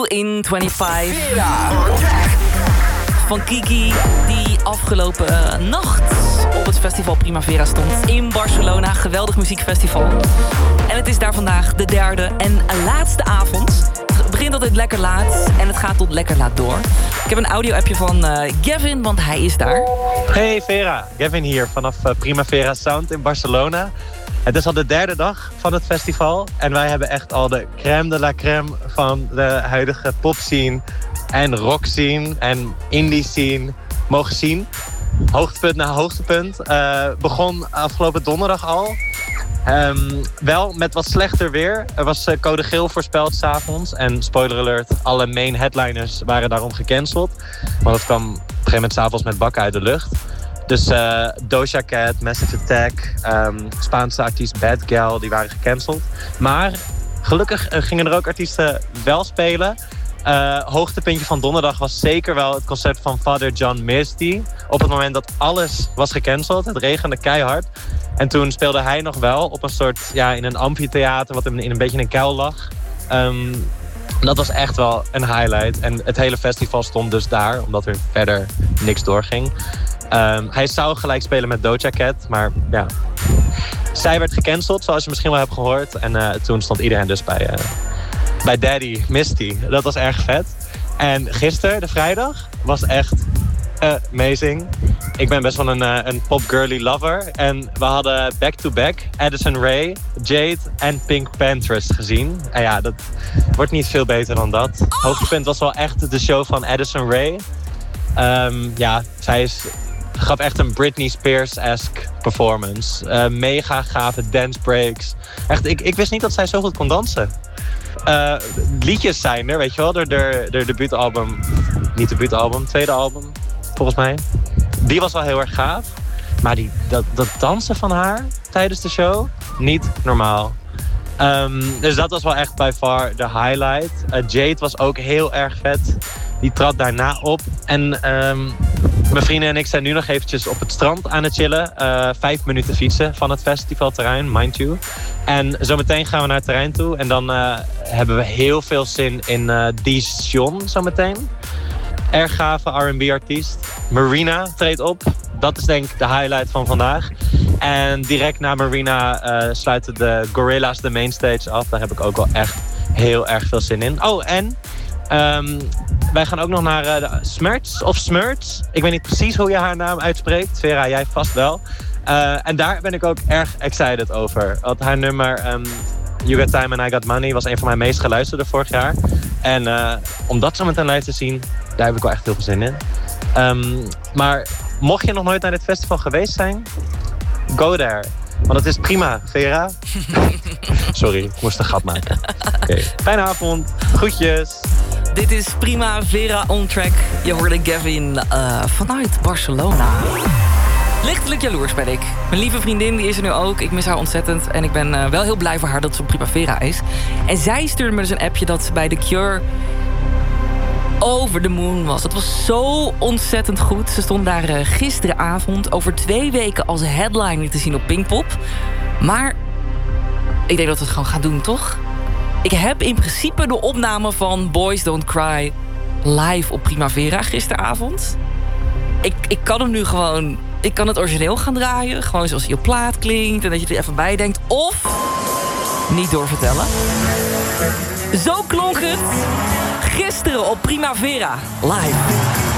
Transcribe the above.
In 25 van Kiki, die afgelopen nacht op het festival Primavera stond in Barcelona. Geweldig muziekfestival. En het is daar vandaag de derde en laatste avond. Het begint altijd lekker laat en het gaat tot lekker laat door. Ik heb een audio-appje van Gavin, want hij is daar. Hey Vera, Gavin hier vanaf Primavera Sound in Barcelona. Het is al de derde dag van het festival en wij hebben echt al de crème de la crème van de huidige popscene en rockscene en indie scene mogen zien. Hoogtepunt na hoogtepunt. Begon afgelopen donderdag al. Wel met wat slechter weer. Er was code geel voorspeld 's avonds. En spoiler alert, alle main headliners waren daarom gecanceld. Maar dat kwam op een gegeven moment 's avonds met bakken uit de lucht. Dus Doja Cat, Massive Attack, Spaanse artiest Bad Gal, die waren gecanceld. Maar gelukkig gingen er ook artiesten wel spelen. Hoogtepuntje van donderdag was zeker wel het concert van Father John Misty. Op het moment dat alles was gecanceld. Het regende keihard. En toen speelde hij nog wel op een soort, in een amfitheater wat in een beetje een kuil lag. Dat was echt wel een highlight. En het hele festival stond dus daar, omdat er verder niks doorging. Hij zou gelijk spelen met Doja Cat, maar ja. Zij werd gecanceld, zoals je misschien wel hebt gehoord. En toen stond iedereen dus bij Daddy Misty. Dat was erg vet. En gisteren, de vrijdag, was echt amazing. Ik ben best wel een pop-girly lover. En we hadden back-to-back Addison Rae, Jade en Pink Panthers gezien. En ja, dat wordt niet veel beter dan dat. Hoogtepunt was wel echt de show van Addison Rae. Zij gaf echt een Britney Spears-esque performance. Mega gave dance breaks. Echt, ik wist niet dat zij zo goed kon dansen. Liedjes zijn er, weet je wel. De debuutalbum. Niet debuutalbum, tweede album. Volgens mij. Die was wel heel erg gaaf. Maar dat dansen van haar tijdens de show, niet normaal. Dus dat was wel echt by far de highlight. Jade was ook heel erg vet. Die trad daarna op. En mijn vrienden en ik zijn nu nog eventjes op het strand aan het chillen. 5 minuten fietsen van het festivalterrein, mind you. En zometeen gaan we naar het terrein toe. En dan hebben we heel veel zin in Dijon zometeen. Erg gave R&B-artiest. Marina treedt op. Dat is denk ik de highlight van vandaag. En direct na Marina sluiten de Gorillaz de mainstage af. Daar heb ik ook wel echt heel erg veel zin in. Oh, en wij gaan ook nog naar de Smerts of Smurts. Ik weet niet precies hoe je haar naam uitspreekt. Vera, jij vast wel. En daar ben ik ook erg excited over. Want haar nummer You Got Time and I Got Money was een van mijn meest geluisterde vorig jaar. En om dat zo meteen live te zien, daar heb ik wel echt heel veel zin in. Maar mocht je nog nooit naar dit festival geweest zijn, go there. Want het is prima, Vera. Sorry, ik moest een gat maken. Okay. Fijne avond, groetjes. Dit is Primavera on Track. Je hoorde Gavin vanuit Barcelona. Lichtelijk jaloers ben ik. Mijn lieve vriendin die is er nu ook. Ik mis haar ontzettend. En ik ben wel heel blij voor haar dat ze op Primavera is. En zij stuurde me dus een appje dat ze bij The Cure over the moon was. Dat was zo ontzettend goed. Ze stond daar gisteravond over 2 weken als headliner te zien op Pinkpop. Maar ik denk dat we het gewoon gaan doen, toch? Ik heb in principe de opname van Boys Don't Cry live op Primavera gisteravond. Ik kan hem nu gewoon... Ik kan het origineel gaan draaien. Gewoon zoals hij op plaat klinkt. En dat je er even bij denkt. Of niet doorvertellen. Zo klonk het gisteren op Primavera live.